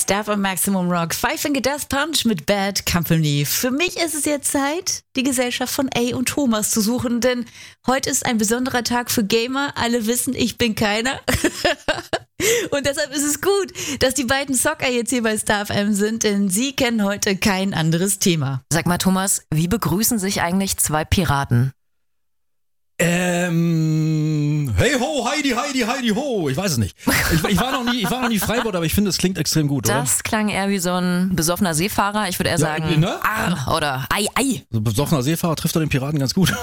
Staff am Maximum Rock, Five Finger Death Punch mit Bad Company. Für mich ist es jetzt Zeit, die Gesellschaft von A und Thomas zu suchen, denn heute ist ein besonderer Tag für Gamer. Alle wissen, ich bin keiner. Und deshalb ist es gut, dass die beiden Zocker jetzt hier bei Star FM sind, denn sie kennen heute kein anderes Thema. Sag mal, Thomas, wie begrüßen sich eigentlich zwei Piraten? Hey ho, Heidi, Heidi, Heidi ho. Ich weiß es nicht. Ich war noch nie Freibord, aber ich finde, es klingt extrem gut, oder? Das klang eher wie so ein besoffener Seefahrer. Ich würde eher sagen, ne? Arr oder Ei, Ei. So ein besoffener Seefahrer trifft doch den Piraten ganz gut.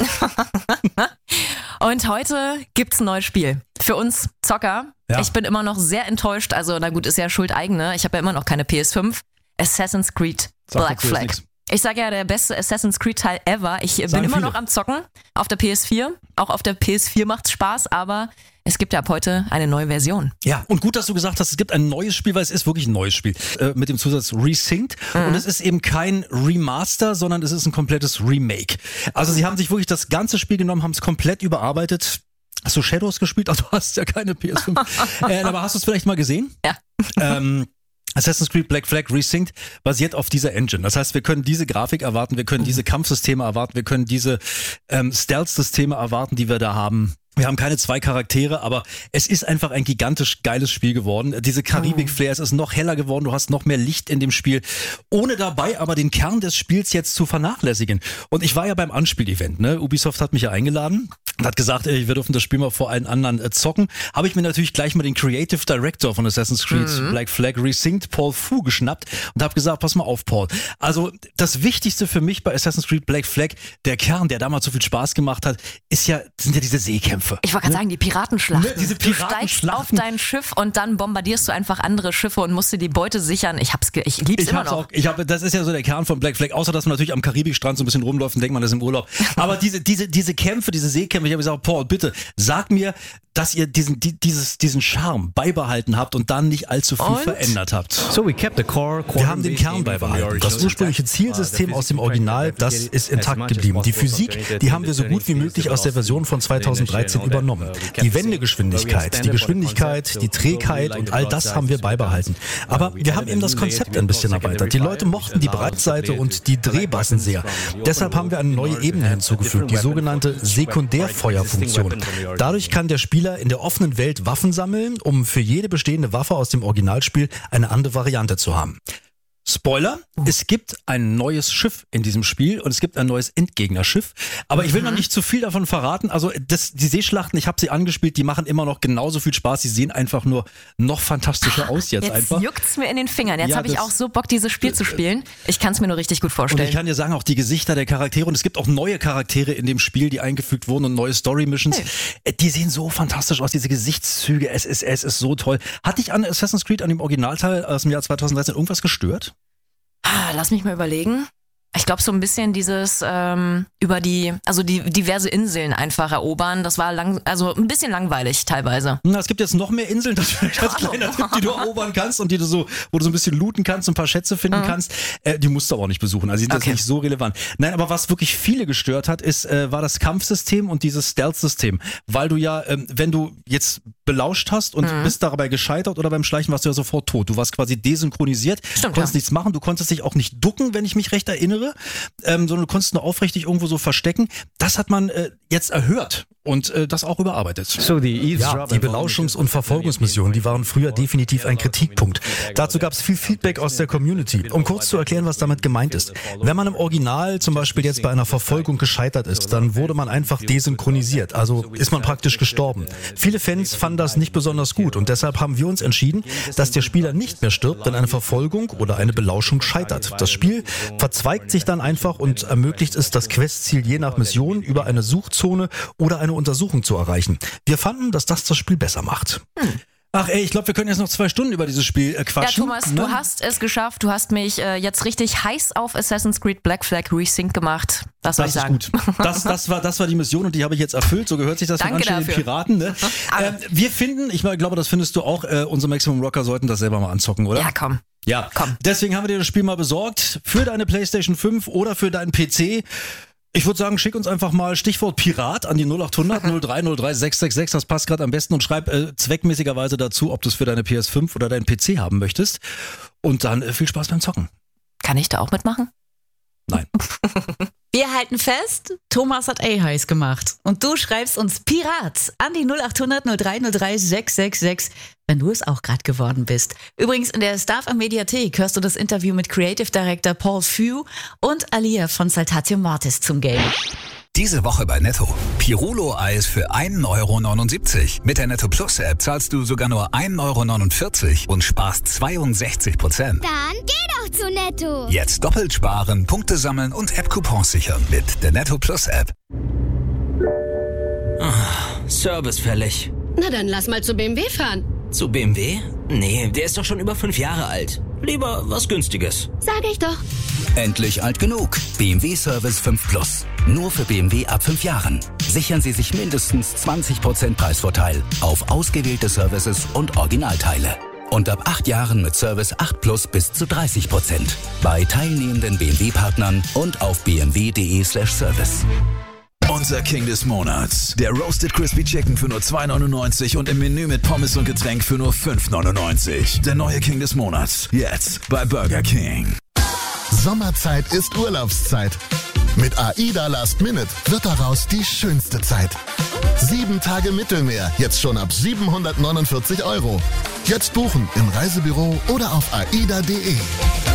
Und heute gibt's ein neues Spiel. Für uns Zocker. Ja. Ich bin immer noch sehr enttäuscht. Also, na gut, ist ja Schuld eigene. Ich habe ja immer noch keine PS5. Assassin's Creed Black Flag. Ich sage ja, der beste Assassin's Creed Teil ever. Ich bin immer noch am Zocken auf der PS4. Auch auf der PS4 macht's Spaß, aber es gibt ja ab heute eine neue Version. Ja, und gut, dass du gesagt hast, es gibt ein neues Spiel, weil es ist wirklich ein neues Spiel. Mit dem Zusatz Resynced. Und es ist eben kein Remaster, sondern es ist ein komplettes Remake. Also sie haben sich wirklich das ganze Spiel genommen, haben es komplett überarbeitet. Hast du Shadows gespielt? Also du hast ja keine PS5. Aber hast du es vielleicht mal gesehen? Ja. Assassin's Creed Black Flag Resynced basiert auf dieser Engine. Das heißt, wir können diese Grafik erwarten, wir können diese Kampfsysteme erwarten, wir können diese Stealth-Systeme erwarten, die wir da haben. Wir haben keine zwei Charaktere, aber es ist einfach ein gigantisch geiles Spiel geworden. Diese Karibik-Flair, es ist noch heller geworden, du hast noch mehr Licht in dem Spiel, ohne dabei aber den Kern des Spiels jetzt zu vernachlässigen. Und ich war ja beim Anspiel-Event, ne? Ubisoft hat mich ja eingeladen und hat gesagt, wir dürfen das Spiel mal vor allen anderen zocken. Habe ich mir natürlich gleich mal den Creative Director von Assassin's Creed Black Flag Resynced, Paul Fu, geschnappt und habe gesagt, pass mal auf, Paul. Also das Wichtigste für mich bei Assassin's Creed Black Flag, der Kern, der damals so viel Spaß gemacht hat, sind ja diese Seekämpfe. Ich wollte gerade sagen, die Piratenschlachten. Ne, diese Piratenschlachten. Du steigst auf dein Schiff und dann bombardierst du einfach andere Schiffe und musst dir die Beute sichern. Ich lieb's immer noch. Das ist ja so der Kern von Black Flag, außer dass man natürlich am Karibikstrand so ein bisschen rumläuft und denkt, man ist im Urlaub. Aber diese Kämpfe, diese Seekämpfe, ich habe gesagt, Paul, bitte, sag mir, dass ihr diesen Charme beibehalten habt und dann nicht allzu viel verändert habt. Wir haben den Kern beibehalten. Das ursprüngliche Zielsystem aus dem Original, das ist intakt geblieben. Die Physik, die haben wir so gut wie möglich aus der Version von 2013 übernommen. Die Wendegeschwindigkeit, die Geschwindigkeit, die Trägheit und all das haben wir beibehalten. Aber wir haben eben das Konzept ein bisschen erweitert. Die Leute mochten die Breitseite und die Drehbassen sehr. Deshalb haben wir eine neue Ebene hinzugefügt, die sogenannte Sekundärfeuerfunktion. Dadurch kann der Spieler in der offenen Welt Waffen sammeln, um für jede bestehende Waffe aus dem Originalspiel eine andere Variante zu haben. Spoiler, es gibt ein neues Schiff in diesem Spiel und es gibt ein neues Endgegnerschiff. Aber ich will noch nicht zu viel davon verraten. Also die Seeschlachten, ich habe sie angespielt, die machen immer noch genauso viel Spaß. Sie sehen einfach nur noch fantastischer aus jetzt einfach. Jetzt juckt's mir in den Fingern. Jetzt habe ich auch so Bock, dieses Spiel zu spielen. Ich kann es mir nur richtig gut vorstellen. Und ich kann dir sagen, auch die Gesichter der Charaktere. Und es gibt auch neue Charaktere in dem Spiel, die eingefügt wurden und neue Story-Missions. Hey. Die sehen so fantastisch aus, diese Gesichtszüge. Es ist so toll. Hat dich an Assassin's Creed, an dem Originalteil aus dem Jahr 2013 irgendwas gestört? Lass mich mal überlegen. Ich glaube, so ein bisschen dieses über die diverse Inseln einfach erobern, das war ein bisschen langweilig teilweise. Na, es gibt jetzt noch mehr Inseln, das vielleicht als kleiner Tipp, die du erobern kannst und wo du so ein bisschen looten kannst und ein paar Schätze finden kannst. Die musst du aber auch nicht besuchen, also die sind jetzt nicht so relevant. Nein, aber was wirklich viele gestört hat, war das Kampfsystem und dieses Stealth-System, weil du ja, wenn du jetzt belauscht hast und bist dabei gescheitert oder beim Schleichen warst du ja sofort tot. Du warst quasi desynchronisiert, du konntest nichts machen, du konntest dich auch nicht ducken, wenn ich mich recht erinnere. Sondern du konntest nur aufrichtig irgendwo so verstecken. Das hat man jetzt erhört und das auch überarbeitet. Die Belauschungs- und Verfolgungsmissionen, die waren früher definitiv ein Kritikpunkt. Dazu gab es viel Feedback aus der Community. Um kurz zu erklären, was damit gemeint ist. Wenn man im Original zum Beispiel jetzt bei einer Verfolgung gescheitert ist, dann wurde man einfach desynchronisiert. Also ist man praktisch gestorben. Viele Fans fanden das nicht besonders gut und deshalb haben wir uns entschieden, dass der Spieler nicht mehr stirbt, wenn eine Verfolgung oder eine Belauschung scheitert. Das Spiel verzweigt sich dann einfach und ermöglicht es, das Questziel je nach Mission über eine Suchzone oder eine Untersuchung zu erreichen. Wir fanden, dass das Spiel besser macht. Ach ey, ich glaube, wir können jetzt noch 2 Stunden über dieses Spiel quatschen. Ja, Thomas, du hast es geschafft. Du hast mich jetzt richtig heiß auf Assassin's Creed Black Flag Resynced gemacht. Das soll ich sagen. Ist gut. Das war die Mission und die habe ich jetzt erfüllt. So gehört sich das von anständigen Piraten. Ne? Wir finden, ich glaube, das findest du auch, unsere Maximum Rocker sollten das selber mal anzocken, oder? Ja, komm. Ja, komm. Deswegen haben wir dir das Spiel mal besorgt. Für deine PlayStation 5 oder für deinen PC. Ich würde sagen, schick uns einfach mal Stichwort Pirat an die 0800 0303 666. Das passt gerade am besten und schreib zweckmäßigerweise dazu, ob du es für deine PS5 oder deinen PC haben möchtest. Und dann viel Spaß beim Zocken. Kann ich da auch mitmachen? Nein. Wir halten fest, Thomas hat A-Heiß gemacht. Und du schreibst uns Pirat an die 0800 0303 666, wenn du es auch gerade geworden bist. Übrigens in der Stuff am Mediathek hörst du das Interview mit Creative Director Paul Few und Alia von Saltatio Mortis zum Game. Diese Woche bei Netto. Pirulo-Eis für 1,79 €. Mit der Netto Plus App zahlst du sogar nur 1,49 € und sparst 62%. Dann geh doch zu Netto. Jetzt doppelt sparen, Punkte sammeln und App-Coupons sichern mit der Netto Plus App. Service fällig. Na dann lass mal zu BMW fahren. Zu BMW? Nee, der ist doch schon über 5 Jahre alt. Lieber was Günstiges. Sag ich doch. Endlich alt genug. BMW Service 5 Plus. Nur für BMW ab 5 Jahren. Sichern Sie sich mindestens 20% Preisvorteil auf ausgewählte Services und Originalteile. Und ab 8 Jahren mit Service 8 Plus bis zu 30%. Bei teilnehmenden BMW-Partnern und auf bmw.de/service. Unser King des Monats. Der Roasted Crispy Chicken für nur 2,99 € und im Menü mit Pommes und Getränk für nur 5,99 €. Der neue King des Monats. Jetzt bei Burger King. Sommerzeit ist Urlaubszeit. Mit AIDA Last Minute wird daraus die schönste Zeit. 7 Tage Mittelmeer, jetzt schon ab 749 €. Jetzt buchen im Reisebüro oder auf aida.de.